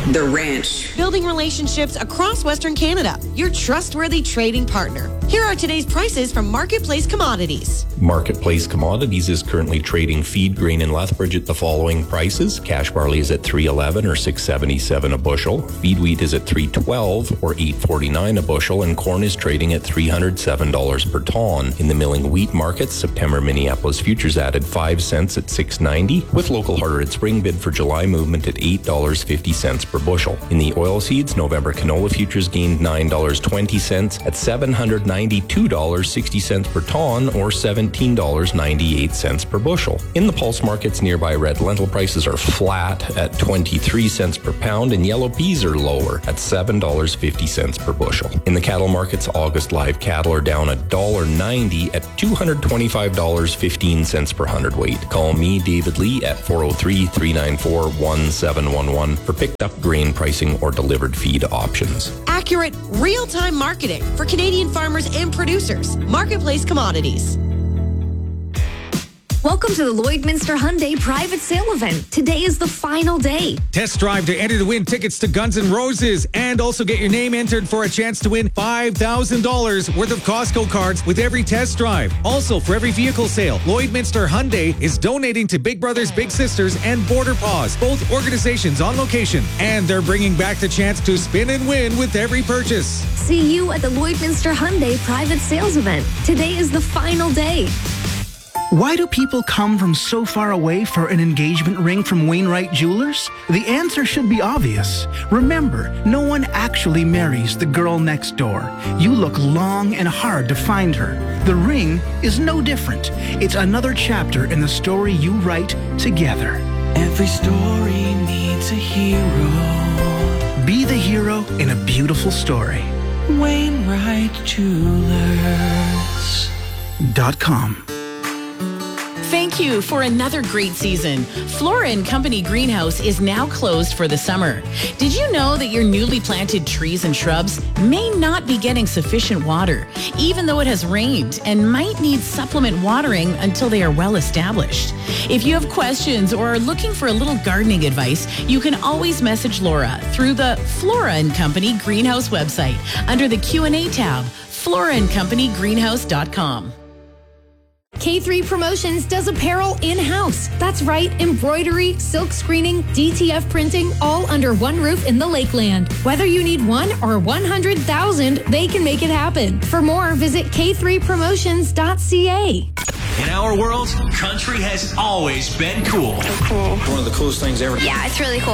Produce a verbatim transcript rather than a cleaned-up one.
The Ranch. Building relationships across Western Canada. Your trustworthy trading partner. Here are today's prices from Marketplace Commodities. Marketplace Commodities is currently trading feed grain in Lethbridge at the following prices. Cash barley is at three eleven or six seventy-seven a bushel. Feed wheat is at three twelve or eight forty-nine a bushel, and corn is trading at three hundred seven dollars per ton. In the milling wheat markets, September Minneapolis futures added five cents at six ninety, with local harder at spring bid for July movement at eight dollars and fifty cents per bushel. In the oilseeds, November canola futures gained nine dollars and twenty cents at seven hundred ninety-two dollars and sixty cents per ton, or seventeen dollars and ninety-eight cents per bushel. In the pulse markets, nearby red lentil prices are flat at twenty-three cents per pound, and yellow peas are lower at seven dollars and fifty cents per bushel. In the cattle markets, August live cattle are down one dollar and ninety cents at two hundred twenty-five dollars and fifteen cents per hundredweight. Call me, David Lee, at four oh three, three nine four, one seven one one for picked up grain pricing or delivered feed options. Accurate, real-time marketing for Canadian farmers and producers. Marketplace Commodities. Welcome to the Lloydminster Hyundai private sale event. Today is the final day. Test drive to enter to win tickets to Guns N' Roses, and also get your name entered for a chance to win five thousand dollars worth of Costco cards with every test drive. Also, for every vehicle sale, Lloydminster Hyundai is donating to Big Brothers Big Sisters and Border Paws, both organizations on location, and they're bringing back the chance to spin and win with every purchase. See you at the Lloydminster Hyundai private sales event. Today is the final day. Why do people come from so far away for an engagement ring from Wainwright Jewelers? The answer should be obvious. Remember, no one actually marries the girl next door. You look long and hard to find her. The ring is no different. It's another chapter in the story you write together. Every story needs a hero. Be the hero in a beautiful story. Wainwright Jewelers dot com. Thank you for another great season. Flora and Company Greenhouse is now closed for the summer. Did you know that your newly planted trees and shrubs may not be getting sufficient water, even though it has rained, and might need supplement watering until they are well established? If you have questions or are looking for a little gardening advice, you can always message Laura through the Flora and Company Greenhouse website under the Q and A tab, flora and company greenhouse dot com. K three Promotions does apparel in-house. That's right, embroidery, silk screening, D T F printing, all under one roof in the Lakeland. Whether you need one or one hundred thousand, they can make it happen. For more, visit k three promotions dot c a. In our world, country has always been cool. Cool. One of the coolest things ever. Yeah, it's really cool.